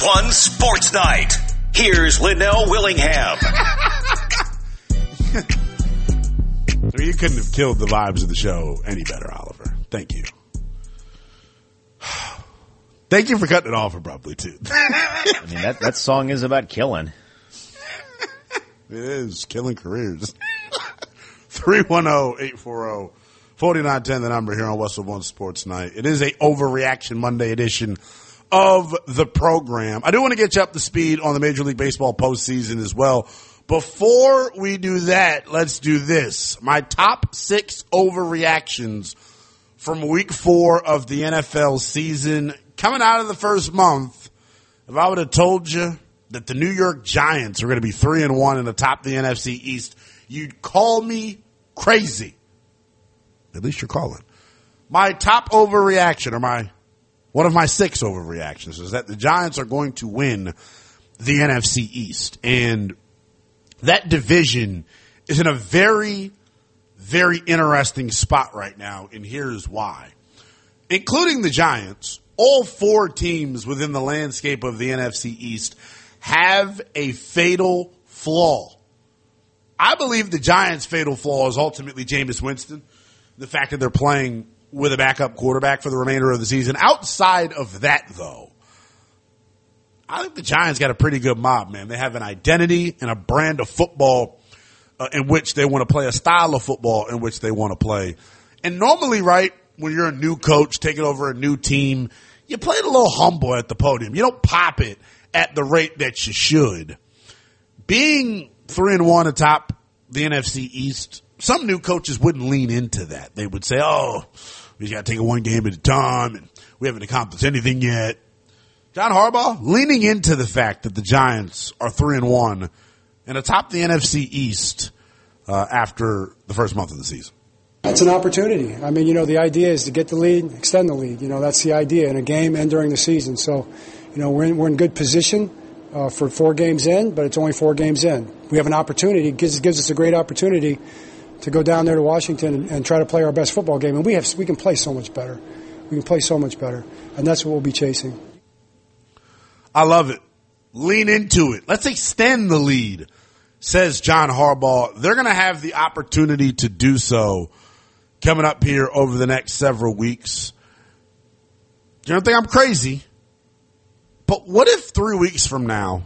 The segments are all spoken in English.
1 Sports Night. Here's Linnell Willingham. You couldn't have killed the vibes of the show any better, Oliver. Thank you. Thank you for cutting it off abruptly, too. I mean, that song is about killing. It is. Killing careers. 310-840-4910, the number here on Westwood One Sports Night. It is a Overreaction Monday edition of the program. I do want to get you up to speed on the Major League Baseball postseason as well. Before we do that, let's do this. My top 6 overreactions from week 4 of the NFL season. Coming out of the first month, if I would have told you that the New York Giants are going to be 3-1 and atop the NFC East, you'd call me crazy. At least you're calling. My top overreaction, or one of my 6 overreactions, is that the Giants are going to win the NFC East. And that division is in a very, very interesting spot right now, and here's why. Including the Giants, all 4 teams within the landscape of the NFC East have a fatal flaw. I believe the Giants' fatal flaw is ultimately Jameis Winston. The fact that they're playing with a backup quarterback for the remainder of the season. Outside of that, though, I think the Giants got a pretty good mob, man. They have an identity and a brand of football in which they want to play, a style of football in which they want to play. And normally, right, when you're a new coach taking over a new team, you play it a little humble at the podium. You don't pop it at the rate that you should. Being 3-1 atop the NFC East, some new coaches wouldn't lean into that. They would say, oh, we just got to take it one game at a time, and we haven't accomplished anything yet. John Harbaugh leaning into the fact that the Giants are 3-1 and atop the NFC East after the first month of the season. That's an opportunity. I mean, the idea is to get the lead, extend the lead. That's the idea in a game and during the season. So, we're in good position for 4 games in, but it's only 4 games in. We have an opportunity. It gives us a great opportunity to go down there to Washington and try to play our best football game. And we can play so much better. We can play so much better. And that's what we'll be chasing. I love it. Lean into it. Let's extend the lead, says John Harbaugh. They're going to have the opportunity to do so coming up here over the next several weeks. You don't think I'm crazy? But what if 3 weeks from now,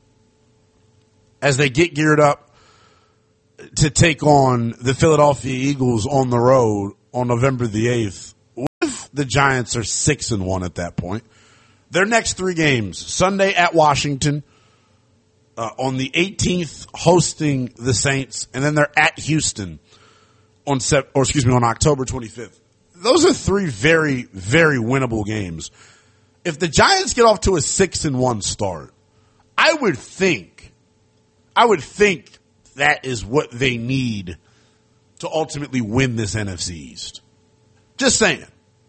as they get geared up to take on the Philadelphia Eagles on the road on November the 8th, what if the Giants are 6-1 at that point? Their next 3 games, Sunday at Washington, on the 18th hosting the Saints, and then they're at Houston on October 25th. Those are 3 very, very winnable games. If the Giants get off to a 6-1 start, I would think that is what they need to ultimately win this NFC East. Just saying.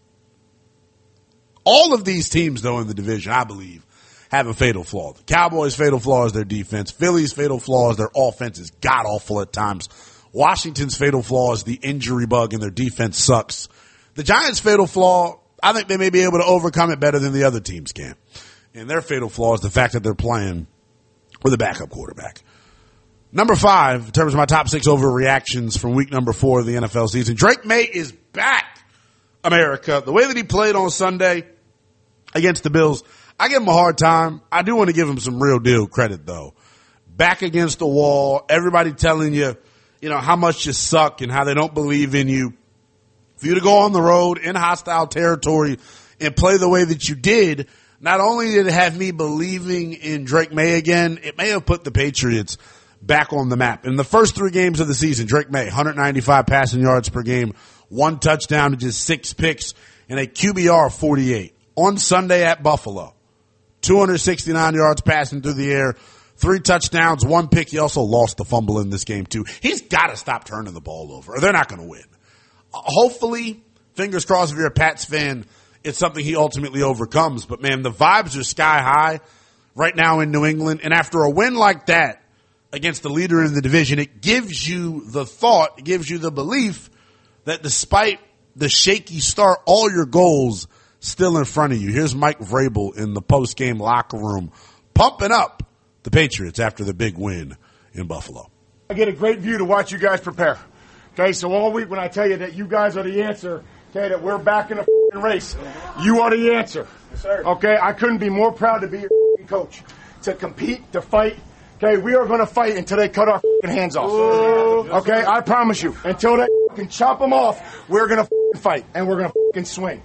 All of these teams, though, in the division, I believe, have a fatal flaw. The Cowboys' fatal flaw is their defense. Philly's fatal flaw is their offense is god-awful at times. Washington's fatal flaw is the injury bug and their defense sucks. The Giants' fatal flaw, I think they may be able to overcome it better than the other teams can. And their fatal flaw is the fact that they're playing with a backup quarterback. Number 5, in terms of my top 6 overreactions from week number 4 of the NFL season, Drake May is back, America. The way that he played on Sunday against the Bills, I give him a hard time. I do want to give him some real deal credit, though. Back against the wall, everybody telling you, how much you suck and how they don't believe in you. For you to go on the road in hostile territory and play the way that you did, not only did it have me believing in Drake May again, it may have put the Patriots back on the map. In the first 3 games of the season, Drake May, 195 passing yards per game, 1 touchdown to just 6 picks, and a QBR of 48. On Sunday at Buffalo, 269 yards passing through the air, 3 touchdowns, 1 pick. He also lost the fumble in this game, too. He's got to stop turning the ball over, or they're not going to win. Hopefully, fingers crossed if you're a Pats fan, it's something he ultimately overcomes. But, man, the vibes are sky high right now in New England. And after a win like that against the leader in the division, it gives you the thought, it gives you the belief that despite the shaky start, all your goals still in front of you. Here's Mike Vrabel in the post-game locker room pumping up the Patriots after the big win in Buffalo. I get a great view to watch you guys prepare. Okay, so all week when I tell you that you guys are the answer, okay, that we're back in the race, you are the answer. Yes, sir. Okay, I couldn't be more proud to be your coach. To compete, to fight. Okay, we are going to fight until they cut our hands off. Okay, I promise you. Until they can chop them off, we're going to fight, and we're going to swing.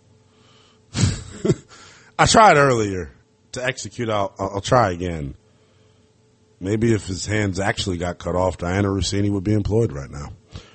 I tried earlier to execute. I'll try again. Maybe if his hands actually got cut off, Diana Rossini would be employed right now.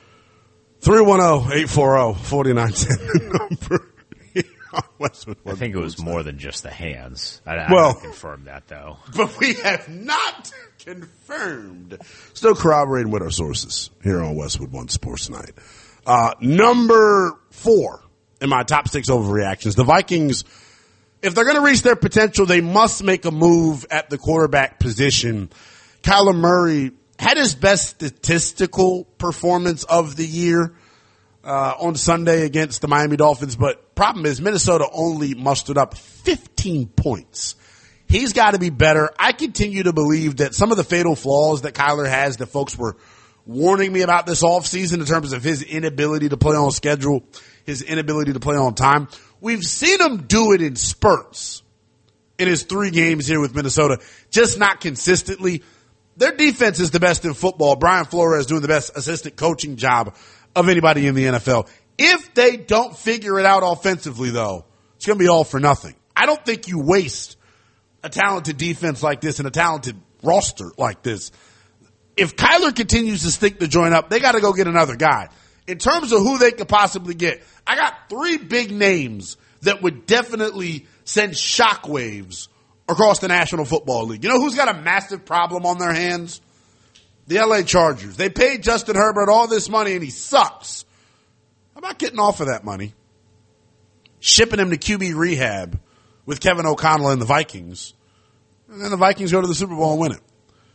310-840-4910 number here on Westwood. I think it was more than just the hands. I don't confirm that, though. But we have not confirmed. Still corroborating with our sources here on Westwood One Sports Night. Number 4 in my top 6 overreactions. The Vikings, if they're going to reach their potential, they must make a move at the quarterback position. Kyler Murray had his best statistical performance of the year on Sunday against the Miami Dolphins, but problem is Minnesota only mustered up 15 points. He's got to be better. I continue to believe that some of the fatal flaws that Kyler has that folks were warning me about this offseason in terms of his inability to play on schedule, his inability to play on time, we've seen him do it in spurts in his 3 games here with Minnesota, just not consistently. Their defense is the best in football. Brian Flores doing the best assistant coaching job of anybody in the NFL. If they don't figure it out offensively, though, it's going to be all for nothing. I don't think you waste a talented defense like this and a talented roster like this. If Kyler continues to stick the joint up, they got to go get another guy. In terms of who they could possibly get, I got 3 big names that would definitely send shockwaves across the National Football League. You know who's got a massive problem on their hands? The LA Chargers. They paid Justin Herbert all this money and he sucks. How about getting off of that money, shipping him to QB rehab with Kevin O'Connell and the Vikings, and then the Vikings go to the Super Bowl and win it?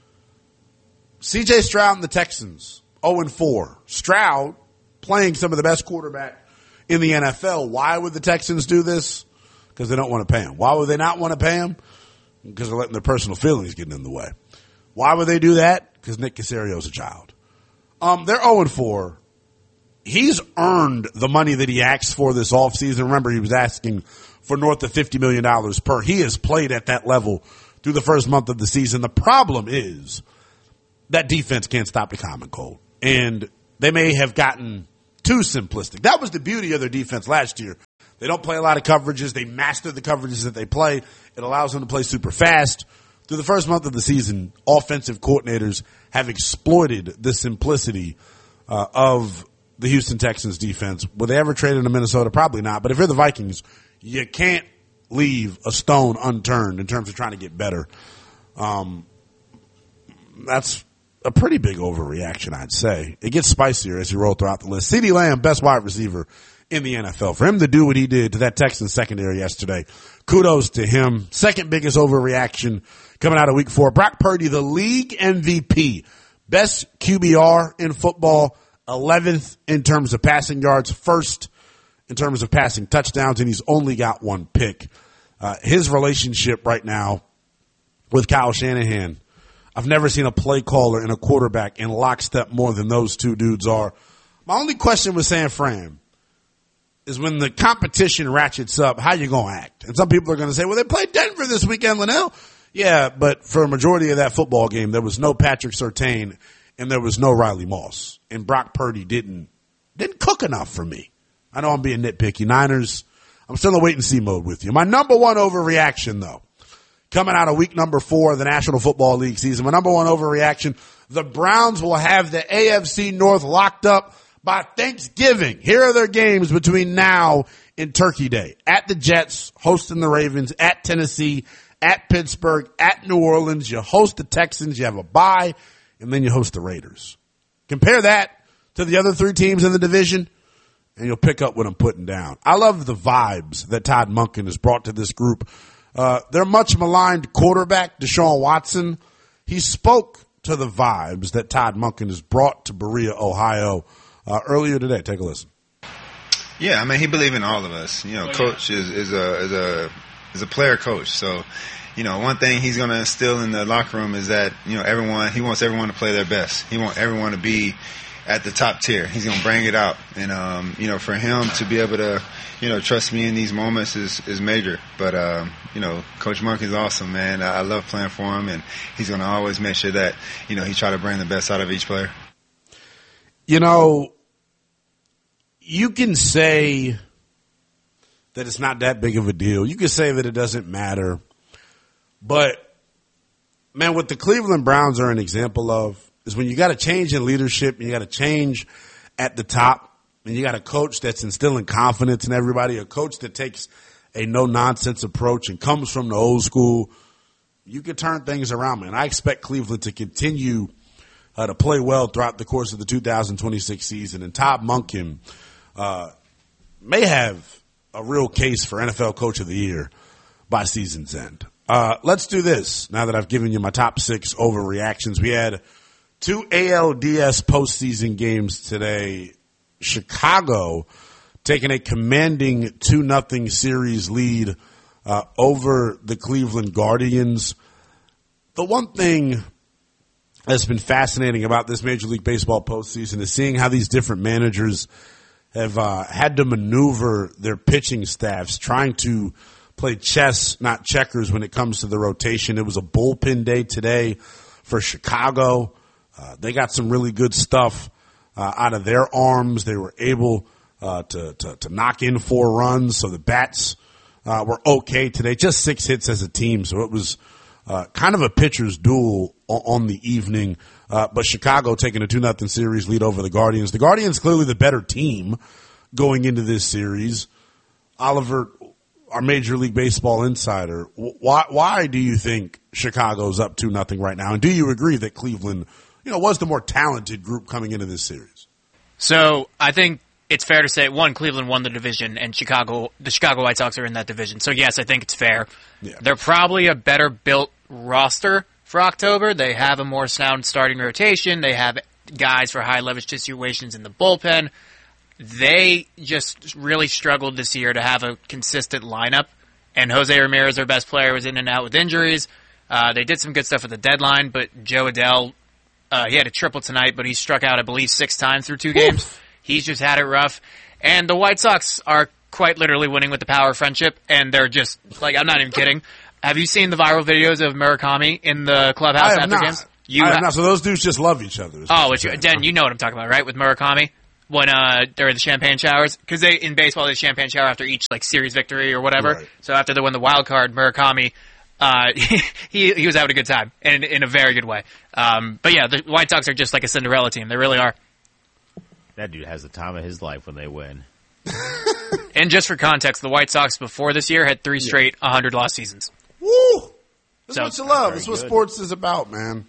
C.J. Stroud and the Texans, 0-4. Stroud playing some of the best quarterback in the NFL. Why would the Texans do this? Because they don't want to pay him. Why would they not want to pay him? Because they're letting their personal feelings get in the way. Why would they do that? Because Nick Caserio's a child. They're 0-4. He's earned the money that he asked for this offseason. Remember, he was asking for north of $50 million per. He has played at that level through the first month of the season. The problem is that defense can't stop the common cold. And they may have gotten too simplistic. That was the beauty of their defense last year. They don't play a lot of coverages. They master the coverages that they play. It allows them to play super fast. Through the first month of the season, offensive coordinators have exploited the simplicity of the Houston Texans defense. Will they ever trade into Minnesota? Probably not. But if you're the Vikings, you can't leave a stone unturned in terms of trying to get better. That's a pretty big overreaction, I'd say. It gets spicier as you roll throughout the list. CeeDee Lamb, best wide receiver in the NFL. For him to do what he did to that Texans secondary yesterday, kudos to him. Second biggest overreaction coming out of week 4. Brock Purdy, the league MVP. Best QBR in football. 11th in terms of passing yards. First in terms of passing touchdowns. And he's only got 1 pick. His relationship right now with Kyle Shanahan, I've never seen a play caller and a quarterback in lockstep more than those 2 dudes are. My only question with San Fran is when the competition ratchets up, how you going to act? And some people are going to say, well, they played Denver this weekend, Linnell. Yeah, but for a majority of that football game, there was no Patrick Surtain and there was no Riley Moss. And Brock Purdy didn't cook enough for me. I know I'm being nitpicky. Niners, I'm still in wait-and-see mode with you. My number 1 overreaction, though, coming out of week number 4 of the National Football League season, my number 1 overreaction, the Browns will have the AFC North locked up by Thanksgiving. Here are their games between now and Turkey Day. At the Jets, hosting the Ravens, at Tennessee, at Pittsburgh, at New Orleans. You host the Texans, you have a bye, and then you host the Raiders. Compare that to the other 3 teams in the division, and you'll pick up what I'm putting down. I love the vibes that Todd Monken has brought to this group. Their much maligned quarterback, Deshaun Watson, he spoke to the vibes that Todd Monken has brought to Berea, Ohio, earlier today. Take a listen. Yeah, I mean, he believes in all of us. You know, Coach is a player coach. So, you know, one thing he's going to instill in the locker room is that, you know, he wants everyone to play their best. He wants everyone to be at the top tier. He's going to bring it out. And, you know, for him to be able to, you know, trust me in these moments is major. But, you know, Coach Monk is awesome, man. I love playing for him, and he's going to always make sure that, you know, he try to bring the best out of each player. You know, you can say that it's not that big of a deal. You can say that it doesn't matter. But, man, what the Cleveland Browns are an example of is when you got a change in leadership and you got a change at the top and you got a coach that's instilling confidence in everybody, a coach that takes a no-nonsense approach and comes from the old school, you can turn things around, man. I expect Cleveland to continue to play well throughout the course of the 2026 season. And Todd Monken may have a real case for NFL Coach of the Year by season's end. Let's do this now that I've given you my top 6 overreactions. We had 2 ALDS postseason games today. Chicago taking a commanding 2-0 series lead over the Cleveland Guardians. The one thing that's been fascinating about this Major League Baseball postseason is seeing how these different managers have had to maneuver their pitching staffs, trying to play chess, not checkers, when it comes to the rotation. It was a bullpen day today for Chicago. They got some really good stuff out of their arms. They were able to knock in 4 runs, so the bats were okay today. Just 6 hits as a team, so it was kind of a pitcher's duel on the evening. But Chicago taking a 2-0 series lead over the Guardians. The Guardians clearly the better team going into this series. Oliver, our Major League Baseball insider, why do you think Chicago's up 2-0 right now? And do you agree that Cleveland, you know, was the more talented group coming into this series? So I think it's fair to say, one, Cleveland won the division, and the Chicago White Sox are in that division. So, yes, I think it's fair. Yeah. They're probably a better-built roster for October. They have a more sound starting rotation. They have guys for high-leverage situations in the bullpen. They just really struggled this year to have a consistent lineup, and Jose Ramirez, their best player, was in and out with injuries. They did some good stuff at the deadline, but Joe Adell, he had a triple tonight, but he struck out, I believe, 6 times through 2 games. Oof. He's just had it rough. And the White Sox are quite literally winning with the power of friendship, and they're just, like, I'm not even kidding. Have you seen the viral videos of Murakami in the clubhouse after games? I have not. So those dudes just love each other. Dan, you know what I'm talking about, right? With Murakami? When during the champagne showers, because in baseball they champagne shower after each like series victory or whatever. Right. So after they won the wild card, Murakami, he was having a good time and in a very good way. But yeah, the White Sox are just like a Cinderella team. They really are. That dude has the time of his life when they win. And just for context, the White Sox before this year had 3 straight 100-loss seasons. Woo! That's what you love. That's what sports is about, man.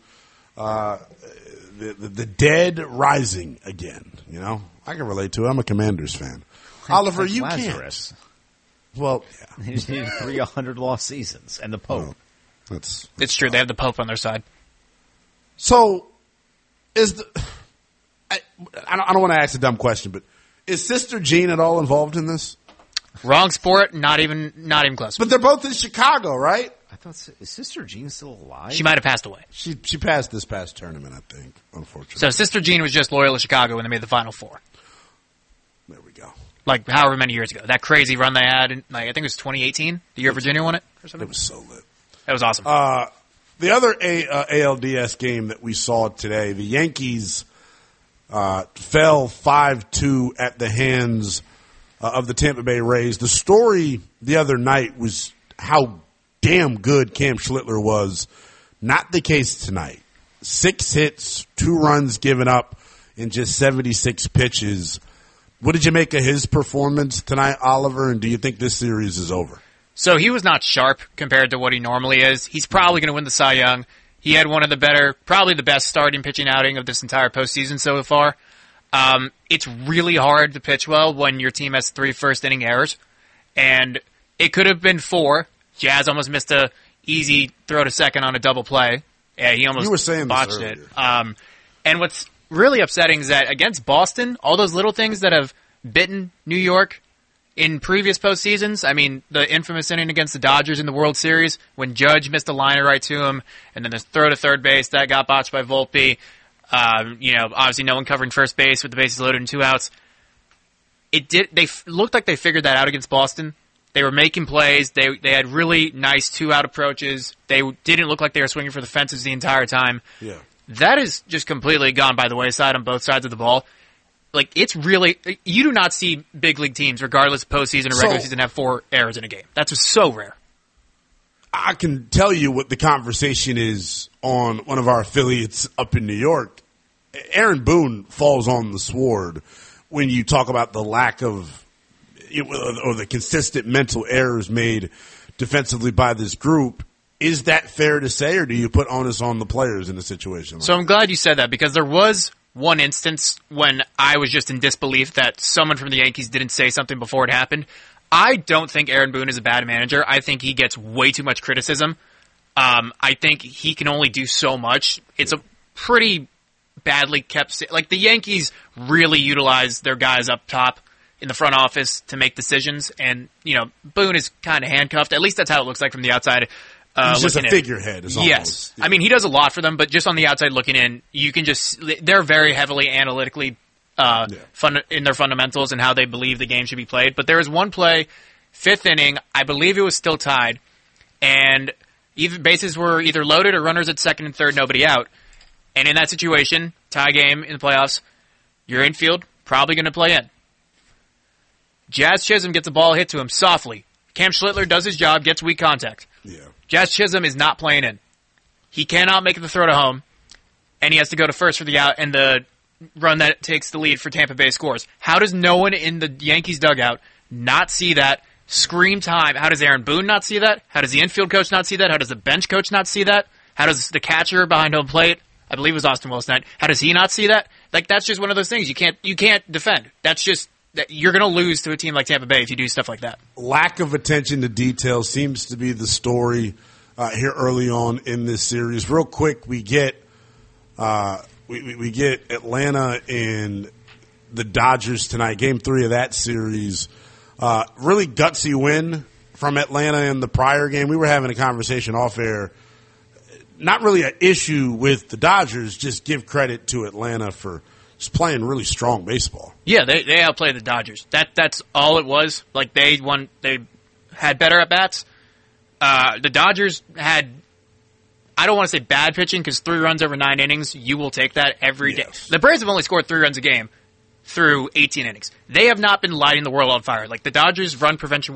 The dead rising again, you know? I can relate to it. I'm a Commanders fan. Oliver, you Lazarus. Can't. Well, yeah. He just needed 3 100-loss seasons. And the Pope. Well, it's true. They have the Pope on their side. So, I don't want to ask a dumb question, but is Sister Jean at all involved in this? Wrong sport, not even close. But they're both in Chicago, right? I thought, is Sister Jean still alive? She might have passed away. She passed this past tournament, I think, unfortunately. So Sister Jean was just loyal to Chicago when they made the Final Four. There we go. Like however many years ago. That crazy run they had, in, like, I think it was 2018, the year Virginia won it or something. It was so lit. That was awesome. The other ALDS game that we saw today, the Yankees fell 5-2 at the hands of the Tampa Bay Rays. The story the other night was how damn good Cam Schlittler was. Not the case tonight. 6 hits, 2 runs given up in just 76 pitches. What did you make of his performance tonight, Oliver, and do you think this series is over? So he was not sharp compared to what he normally is. He's probably going to win the Cy Young. He had one of the better, probably the best starting pitching outing of this entire postseason so far. It's really hard to pitch well when your team has 3 first-inning errors, and it could have been 4. Jazz almost missed a easy throw to second on a double play. Yeah, he almost botched it. And what's really upsetting is that against Boston, all those little things that have bitten New York in previous postseasons. I mean, the infamous inning against the Dodgers in the World Series when Judge missed a liner right to him, and then the throw to third base that got botched by Volpe. Obviously no one covering first base with the bases loaded and 2 outs. They looked like they figured that out against Boston. They were making plays. They had really nice 2-out approaches. They didn't look like they were swinging for the fences the entire time. Yeah. That is just completely gone by the wayside on both sides of the ball. Like, it's really, you do not see big league teams, regardless of postseason or regular season, have 4 errors in a game. That's just so rare. I can tell you what the conversation is on one of our affiliates up in New York. Aaron Boone falls on the sword when you talk about the lack of, or the consistent mental errors made defensively by this group. Is that fair to say, or do you put onus on the players in a situation like that? So I'm glad you said that, because there was one instance when I was just in disbelief that someone from the Yankees didn't say something before it happened. I don't think Aaron Boone is a bad manager. I think he gets way too much criticism. I think he can only do so much. It's a pretty badly kept... Like, the Yankees really utilize their guys up top in the front office to make decisions, and, Boone is kind of handcuffed. At least that's how it looks like from the outside. He's just a figurehead. Yes. Yeah. I mean, he does a lot for them, but just on the outside looking in, you can just... They're very heavily analytically in their fundamentals and how they believe the game should be played. But there was one play, 5th inning, I believe it was still tied, and bases were either loaded or runners at second and third, nobody out. And in that situation, tie game in the playoffs, your infield probably going to play in. Jazz Chisholm gets a ball hit to him softly. Cam Schlittler does his job, gets weak contact. Yeah. Jazz Chisholm is not playing in. He cannot make the throw to home, and he has to go to first for the out, and the run that takes the lead for Tampa Bay scores. How does no one in the Yankees dugout not see that? Scream time. How does Aaron Boone not see that? How does the infield coach not see that? How does the bench coach not see that? How does the catcher behind home plate, I believe it was Austin Wilson, how does he not see that? Like, that's just one of those things. You can't defend. That's just... You're going to lose to a team like Tampa Bay if you do stuff like that. Lack of attention to detail seems to be the story here early on in this series. Real quick, we get we get Atlanta and the Dodgers tonight, Game 3 of that series. Really gutsy win from Atlanta in the prior game. We were having a conversation off air. Not really an issue with the Dodgers, just give credit to Atlanta for just playing really strong baseball. Yeah, they outplayed the Dodgers. That's all it was. Like, they had better at bats. The Dodgers had, I don't want to say bad pitching, because 3 runs over 9 innings, you will take that every day. The Braves have only scored 3 runs a game through 18 innings. They have not been lighting the world on fire. Like, the Dodgers' run prevention